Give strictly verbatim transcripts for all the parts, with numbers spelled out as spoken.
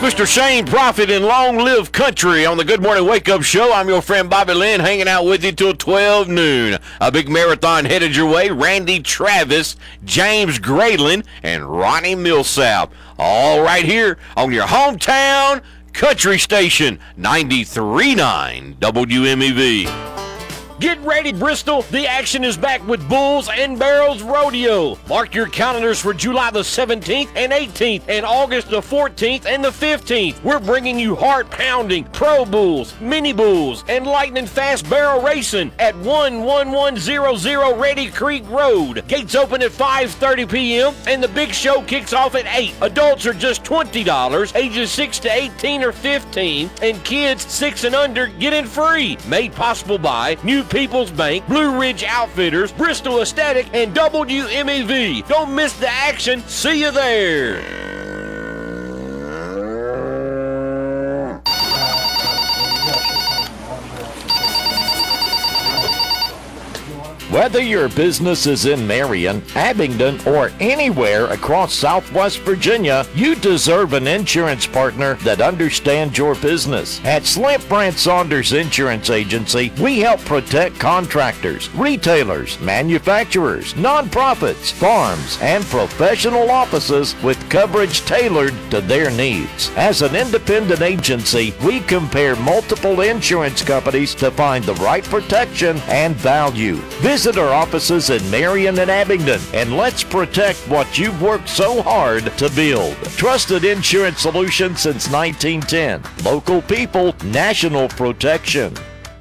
Mister Shane Prophet in Long Live Country on the Good Morning Wake Up Show. I'm your friend Bobby Lynn, hanging out with you till twelve noon. A big marathon headed your way. Randy Travis, James Grayland, and Ronnie Millsap. All right here on your hometown country station, ninety-three point nine W M E V. Get ready, Bristol. The action is back with Bulls and Barrels Rodeo. Mark your calendars for July the seventeenth and eighteenth and August the fourteenth and the fifteenth. We're bringing you heart-pounding pro bulls, mini bulls, and lightning fast barrel racing at one one one zero zero Ready Creek Road. Gates open at five thirty p.m. and the big show kicks off at eight. Adults are just twenty dollars, ages six to eighteen or fifteen, and kids six and under get in free. Made possible by New People's Bank, Blue Ridge Outfitters, Bristol Aesthetic, and W M E V. Don't miss the action. See you there. Whether your business is in Marion, Abingdon, or anywhere across Southwest Virginia, you deserve an insurance partner that understands your business. At Slant Brand Saunders Insurance Agency, we help protect contractors, retailers, manufacturers, nonprofits, farms, and professional offices with coverage tailored to their needs. As an independent agency, we compare multiple insurance companies to find the right protection and value. Visit our offices in Marion and Abingdon, and let's protect what you've worked so hard to build. Trusted insurance solution since nineteen ten. Local people, national protection.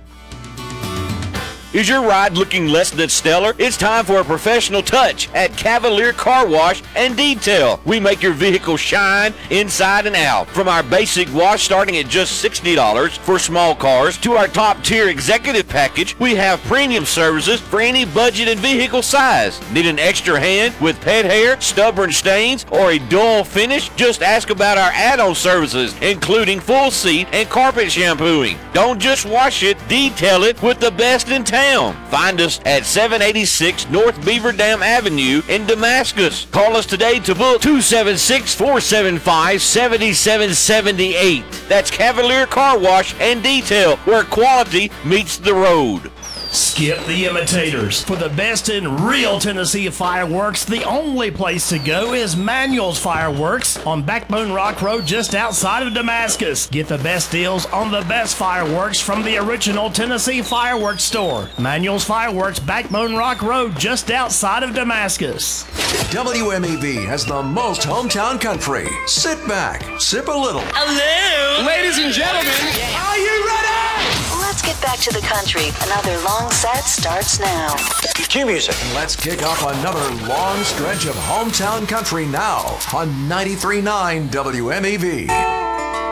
Is your ride looking less than stellar? It's time for a professional touch at Cavalier Car Wash and Detail. We make your vehicle shine inside and out. From our basic wash starting at just sixty dollars for small cars to our top tier executive package, we have premium services for any budget and vehicle size. Need an extra hand with pet hair, stubborn stains, or a dull finish? Just ask about our add-on services, including full seat and carpet shampooing. Don't just wash it, detail it with the best in town. Find us at seven eighty-six North Beaver Dam Avenue in Damascus. Call us today to book two seven six, four seven five, seven seven seven eight. That's Cavalier Car Wash and Detail, where quality meets the road. Skip the imitators. For the best in real Tennessee fireworks, the only place to go is Manuel's Fireworks on Backbone Rock Road just outside of Damascus. Get the best deals on the best fireworks from the original Tennessee Fireworks store. Manuel's Fireworks, Backbone Rock Road just outside of Damascus. W M E V has the most hometown country. Sit back, sip a little. Hello! Ladies and gentlemen, are you ready? Let's get back to the country. Another long set starts now. Cue music. And let's kick off another long stretch of hometown country now on ninety-three point nine W M E V.